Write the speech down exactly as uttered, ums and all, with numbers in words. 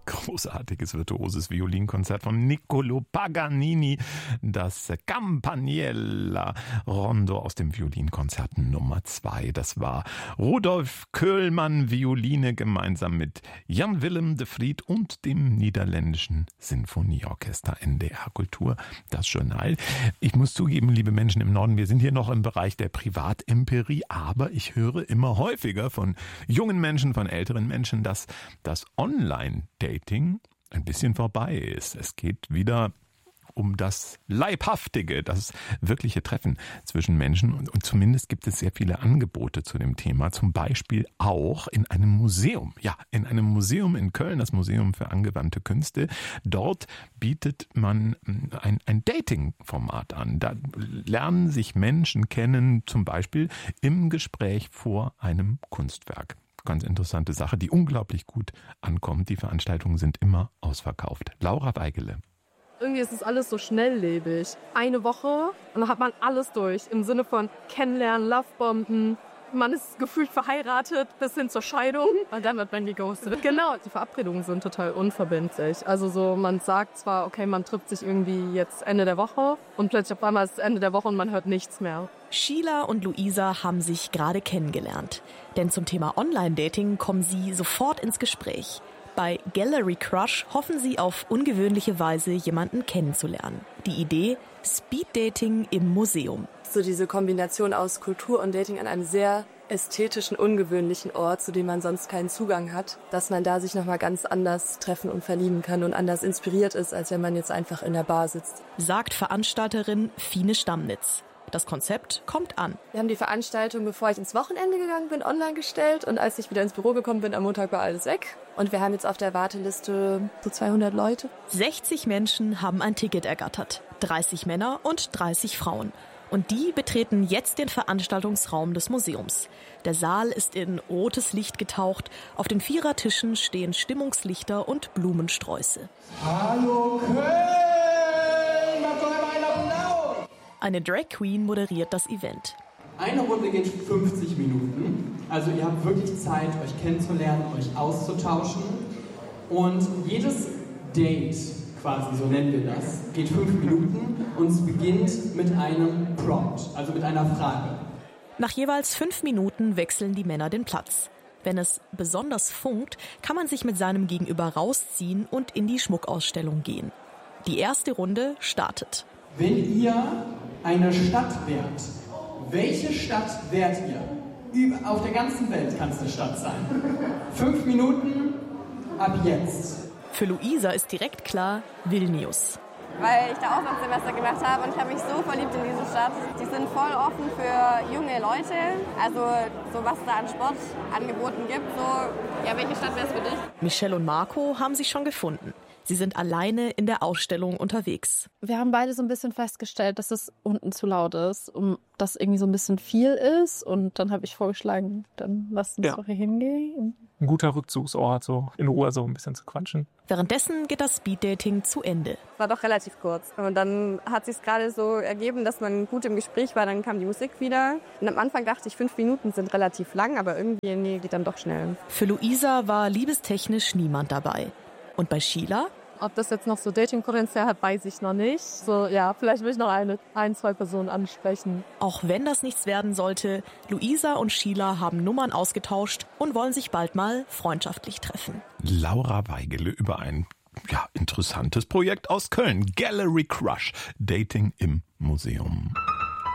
großartiges, virtuoses Violinkonzert von Niccolò Paganini, das Campaniella Rondo aus dem Violinkonzert Nummer zwei. Das war Rudolf Köhlmann, Violine, gemeinsam mit Jan Willem de Vriet und dem niederländischen Sinfonieorchester. N D R Kultur, das Journal. Ich muss zugeben, liebe Menschen im Norden, wir sind hier noch im Bereich der Privatempirie, aber ich höre immer häufiger von jungen Menschen, von älteren Menschen, dass das Online-Dating ein bisschen vorbei ist. Es geht wieder um das Leibhaftige, das wirkliche Treffen zwischen Menschen. Und, und zumindest gibt es sehr viele Angebote zu dem Thema. Zum Beispiel auch in einem Museum. Ja, in einem Museum in Köln, das Museum für angewandte Künste. Dort bietet man ein, ein Dating-Format an. Da lernen sich Menschen kennen, zum Beispiel im Gespräch vor einem Kunstwerk. Ganz interessante Sache, die unglaublich gut ankommt. Die Veranstaltungen sind immer ausverkauft. Laura Weigele. Irgendwie ist es alles so schnelllebig. Eine Woche und dann hat man alles durch. Im Sinne von Kennenlernen, Lovebomben. Man ist gefühlt verheiratet bis hin zur Scheidung. Und dann wird man geghostet. Genau, die Verabredungen sind total unverbindlich. Also so, man sagt zwar, okay, man trifft sich irgendwie jetzt Ende der Woche und plötzlich auf einmal ist es Ende der Woche und man hört nichts mehr. Sheila und Luisa haben sich gerade kennengelernt. Denn zum Thema Online-Dating kommen sie sofort ins Gespräch. Bei Gallery Crush hoffen sie auf ungewöhnliche Weise, jemanden kennenzulernen. Die Idee: Speed-Dating im Museum. So diese Kombination aus Kultur und Dating an einem sehr ästhetischen, ungewöhnlichen Ort, zu dem man sonst keinen Zugang hat, dass man da sich nochmal ganz anders treffen und verlieben kann und anders inspiriert ist, als wenn man jetzt einfach in der Bar sitzt. Sagt Veranstalterin Fine Stammnitz. Das Konzept kommt an. Wir haben die Veranstaltung, bevor ich ins Wochenende gegangen bin, online gestellt. Und als ich wieder ins Büro gekommen bin, am Montag war alles weg. Und wir haben jetzt auf der Warteliste so zweihundert Leute. sechzig Menschen haben ein Ticket ergattert. dreißig Männer und dreißig Frauen. Und die betreten jetzt den Veranstaltungsraum des Museums. Der Saal ist in rotes Licht getaucht. Auf den Vierertischen stehen Stimmungslichter und Blumensträuße. Hallo Köln! Eine Drag Queen moderiert das Event. Eine Runde geht fünfzig Minuten. Also ihr habt wirklich Zeit, euch kennenzulernen, euch auszutauschen. Und jedes Date, quasi so nennen wir das, geht fünf Minuten und es beginnt mit einem Prompt, also mit einer Frage. Nach jeweils fünf Minuten wechseln die Männer den Platz. Wenn es besonders funkt, kann man sich mit seinem Gegenüber rausziehen und in die Schmuckausstellung gehen. Die erste Runde startet. Wenn ihr eine Stadt wärt, welche Stadt wärt ihr? Auf der ganzen Welt kann es eine Stadt sein. Fünf Minuten ab jetzt. Für Luisa ist direkt klar, Vilnius. Weil ich da Auslandssemester gemacht habe und ich habe mich so verliebt in diese Stadt. Die sind voll offen für junge Leute. Also so was da an Sportangeboten gibt. So, ja, welche Stadt wäre es für dich? Michelle und Marco haben sich schon gefunden. Sie sind alleine in der Ausstellung unterwegs. Wir haben beide so ein bisschen festgestellt, dass es unten zu laut ist und dass irgendwie so ein bisschen viel ist. Und dann habe ich vorgeschlagen, dann lasst uns ja. doch hier hingehen. Ein guter Rückzugsort, so in Ruhe so ein bisschen zu quatschen. Währenddessen geht das Speeddating zu Ende. War doch relativ kurz. Und dann hat sich gerade so ergeben, dass man gut im Gespräch war. Dann kam die Musik wieder. Und am Anfang dachte ich, fünf Minuten sind relativ lang, aber irgendwie nee, geht dann doch schnell. Für Luisa war liebestechnisch niemand dabei. Und bei Sheila? Ob das jetzt noch so Dating-Potenzial hat, weiß ich noch nicht. So, ja, vielleicht will ich noch eine, ein, zwei Personen ansprechen. Auch wenn das nichts werden sollte, Luisa und Sheila haben Nummern ausgetauscht und wollen sich bald mal freundschaftlich treffen. Laura Weigele über ein ja, interessantes Projekt aus Köln. Gallery Crush. Dating im Museum.